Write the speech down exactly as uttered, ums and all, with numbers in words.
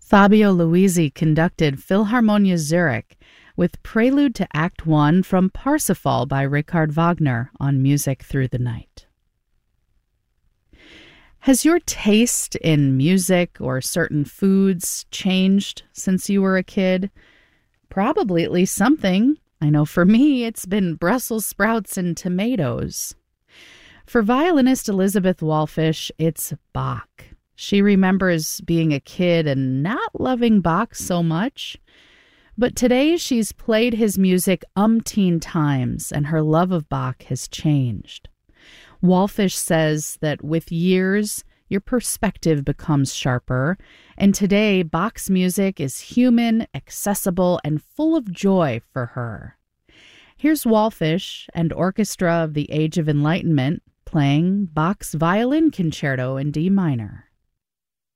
Fabio Luisi conducted Philharmonia Zurich with Prelude to Act One from Parsifal by Richard Wagner on Music Through the Night. Has your taste in music or certain foods changed since you were a kid? Probably at least something. I know for me, it's been Brussels sprouts and tomatoes. For violinist Elizabeth Wallfisch, it's Bach. She remembers being a kid and not loving Bach so much. But today she's played his music umpteen times, and her love of Bach has changed. Wallfisch says that with years, your perspective becomes sharper, and today Bach's music is human, accessible, and full of joy for her. Here's Wallfisch and Orchestra of the Age of Enlightenment playing Bach's Violin Concerto in D minor.